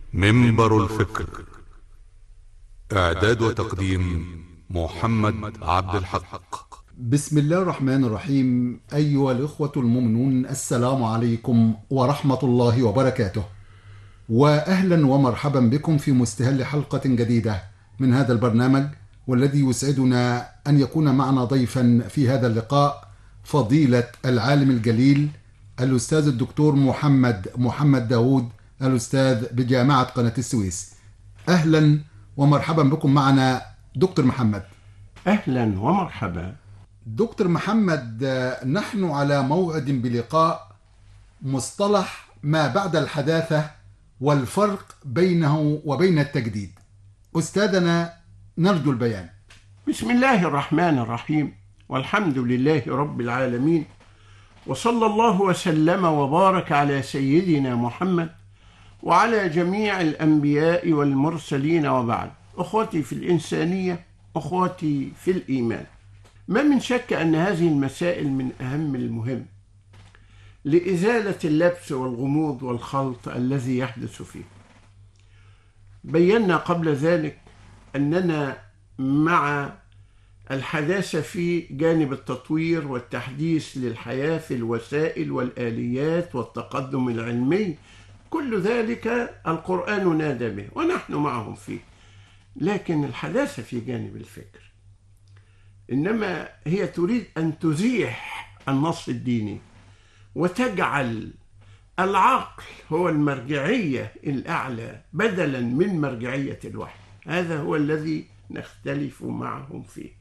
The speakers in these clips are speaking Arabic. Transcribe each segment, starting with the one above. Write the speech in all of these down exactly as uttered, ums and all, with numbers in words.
منبر الفكر. إعداد وتقديم محمد عبد الحق. بسم الله الرحمن الرحيم. أيها الإخوة المؤمنون، السلام عليكم ورحمة الله وبركاته، وأهلا ومرحبا بكم في مستهل حلقة جديدة من هذا البرنامج، والذي يسعدنا أن يكون معنا ضيفا في هذا اللقاء فضيلة العالم الجليل الأستاذ الدكتور محمد محمد داود، الأستاذ بجامعة قناة السويس. أهلا ومرحبا بكم معنا دكتور محمد. أهلا ومرحبا دكتور محمد، نحن على موعد بلقاء مصطلح ما بعد الحداثة والفرق بينه وبين التجديد. أستاذنا نرجو البيان. بسم الله الرحمن الرحيم، والحمد لله رب العالمين، وصلى الله وسلم وبارك على سيدنا محمد وعلى جميع الأنبياء والمرسلين، وبعد. أخوتي في الإنسانية، أخوتي في الإيمان، ما من شك أن هذه المسائل من أهم المهم لإزالة اللبس والغموض والخلط الذي يحدث فيه. بينا قبل ذلك أننا مع الحداثة في جانب التطوير والتحديث للحياة في الوسائل والآليات والتقدم العلمي، كل ذلك القرآن نادى به ونحن معهم فيه. لكن الحداثة في جانب الفكر إنما هي تريد أن تزيح النص الديني وتجعل العقل هو المرجعية الأعلى بدلا من مرجعية الوحي. هذا هو الذي نختلف معهم فيه.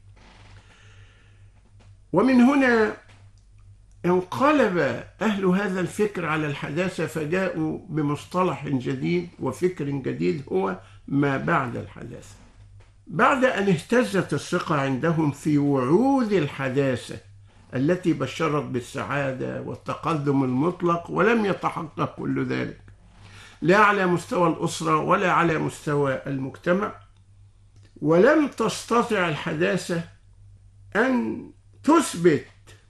ومن هنا انقلب أهل هذا الفكر على الحداثة، فجاءوا بمصطلح جديد وفكر جديد هو ما بعد الحداثة. بعد أن اهتزت الثقة عندهم في وعود الحداثة التي بشرت بالسعادة والتقدم المطلق، ولم يتحقق كل ذلك لا على مستوى الأسرة ولا على مستوى المجتمع، ولم تستطع الحداثة أن تثبت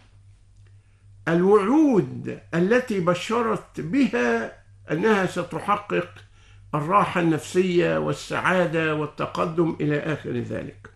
الوعود التي بشرت بها أنها ستحقق الراحة النفسية والسعادة والتقدم إلى آخر ذلك.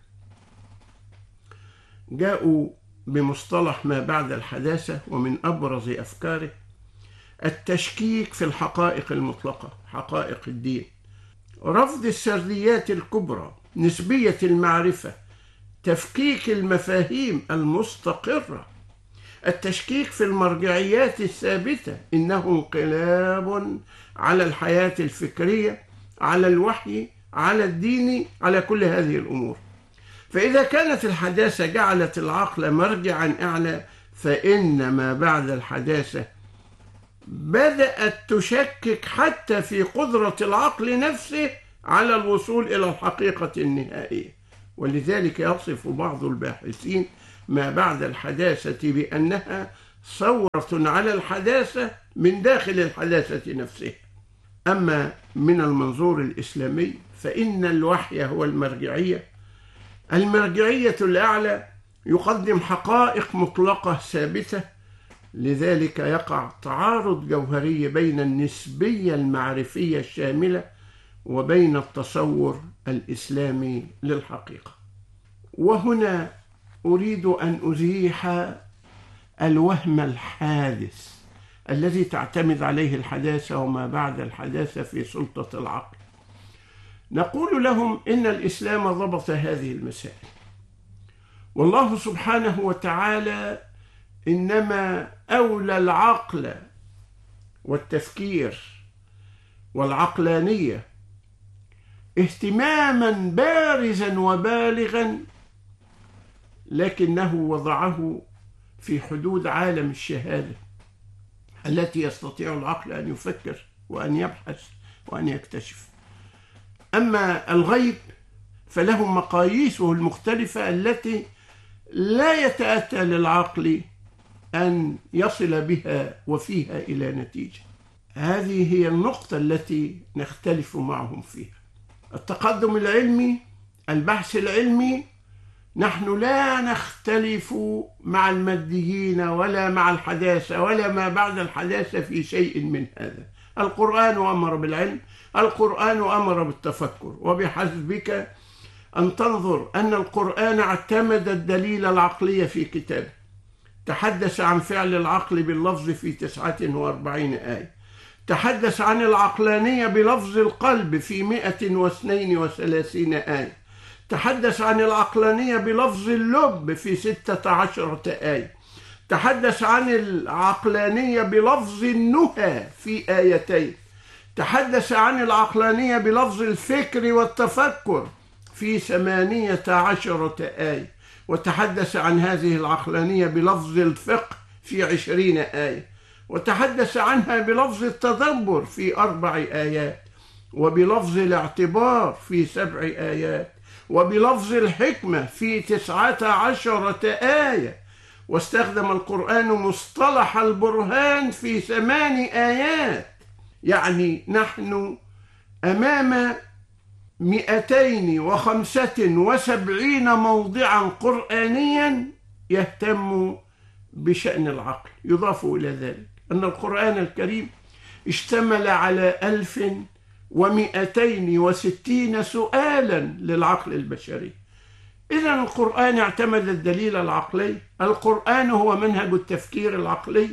جاءوا بمصطلح ما بعد الحداثة، ومن أبرز أفكاره التشكيك في الحقائق المطلقة، حقائق الدين، رفض السرديات الكبرى، نسبية المعرفة، تفكيك المفاهيم المستقرة، التشكيك في المرجعيات الثابتة، إنه انقلاب على الحياة الفكرية، على الوحي، على الدين، على كل هذه الأمور. فإذا كانت الحداثة جعلت العقل مرجعا أعلى، فإن ما بعد الحداثة بدأت تشكك حتى في قدرة العقل نفسه على الوصول إلى الحقيقة النهائية. ولذلك يصف بعض الباحثين ما بعد الحداثة بأنها ثورة على الحداثة من داخل الحداثة نفسها. أما من المنظور الإسلامي فإن الوحي هو المرجعية، المرجعية الأعلى، يقدم حقائق مطلقة ثابتة. لذلك يقع تعارض جوهري بين النسبية المعرفية الشاملة وبين التصور الإسلامي للحقيقة. وهنا أريد أن أزيح الوهم الحادث الذي تعتمد عليه الحداثة وما بعد الحداثة في سلطة العقل. نقول لهم إن الإسلام ضبط هذه المسائل، والله سبحانه وتعالى إنما أولى العقل والتفكير والعقلانية اهتماما بارزا وبالغا، لكنه وضعه في حدود عالم الشهادة التي يستطيع العقل أن يفكر وأن يبحث وأن يكتشف. أما الغيب فله مقاييسه المختلفة التي لا يتأتى للعقل أن يصل بها وفيها إلى نتيجة. هذه هي النقطة التي نختلف معهم فيها. التقدم العلمي، البحث العلمي، نحن لا نختلف مع الماديين ولا مع الحداثة ولا ما بعد الحداثة في شيء من هذا، القرآن أمر بالعلم، القرآن أمر بالتفكر. وبحسبك أن تنظر أن القرآن اعتمد الدليل العقلي في كتابه، تحدث عن فعل العقل باللفظ في تسعة وأربعين آية، تحدث عن العقلانية بلفظ القلب في مئة واثنين وثلاثين آية، تحدث عن العقلانية بلفظ اللب في ستة عشرة آية، تحدث عن العقلانية بلفظ النهى في آيتين، تحدث عن العقلانية بلفظ الفكر والتفكر في ثمانية عشرة آية، وتحدث عن هذه العقلانية بلفظ الفقه في عشرين آية، وتحدث عنها بلفظ التدبر في أربع آيات، وبلفظ الاعتبار في سبع آيات، وبلفظ الحكمة في تسعة عشرة آية. واستخدم القرآن مصطلح البرهان في ثمان آيات. يعني نحن أمام مئتين وخمسة وسبعين موضعا قرآنيا يهتم بشأن العقل. يضاف إلى ذلك أن القرآن الكريم اشتمل على ألف ومئتين وستين سؤالا للعقل البشري. إذن القرآن اعتمد الدليل العقلي، القرآن هو منهج التفكير العقلي،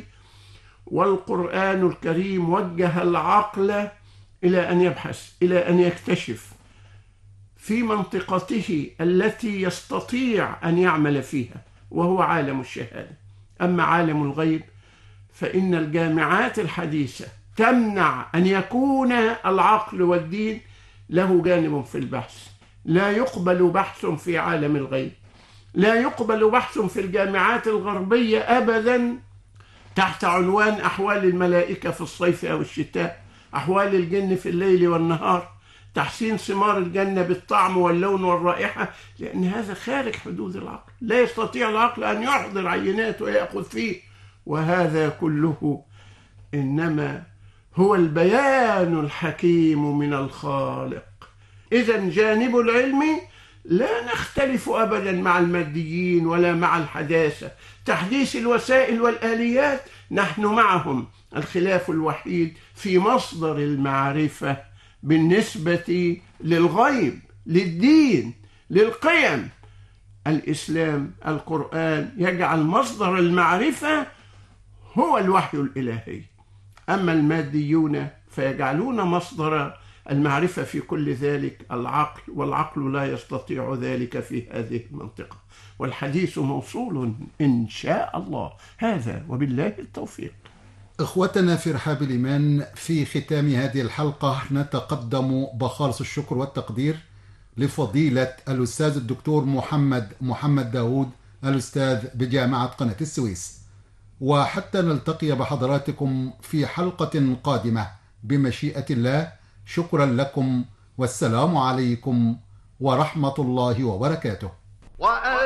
والقرآن الكريم وجه العقل إلى أن يبحث، إلى أن يكتشف في منطقته التي يستطيع أن يعمل فيها، وهو عالم الشهادة. أما عالم الغيب فإن الجامعات الحديثة تمنع أن يكون العقل والدين له جانب في البحث. لا يقبل بحث في عالم الغيب، لا يقبل بحث في الجامعات الغربية أبدا تحت عنوان أحوال الملائكة في الصيف أو الشتاء، أحوال الجن في الليل والنهار، تحسين ثمار الجنة بالطعم واللون والرائحة، لأن هذا خارج حدود العقل. لا يستطيع العقل أن يحضر عينات ويأخذ فيه، وهذا كله إنما هو البيان الحكيم من الخالق. إذن جانب العلم لا نختلف أبدا مع الماديين ولا مع الحداثة. تحديث الوسائل والآليات نحن معهم، الخلاف الوحيد في مصدر المعرفة بالنسبة للغيب، للدين، للقيم. الإسلام، القرآن يجعل مصدر المعرفة هو الوحي الإلهي، أما الماديون فيجعلون مصدر المعرفة في كل ذلك العقل، والعقل لا يستطيع ذلك في هذه المنطقة. والحديث موصول إن شاء الله. هذا وبالله التوفيق. إخوتنا في رحاب الإيمان، في ختام هذه الحلقة نتقدم بخالص الشكر والتقدير لفضيلة الأستاذ الدكتور محمد محمد داود، الأستاذ بجامعة قناة السويس. وحتى نلتقي بحضراتكم في حلقة قادمة بمشيئة الله، شكرا لكم، والسلام عليكم ورحمة الله وبركاته.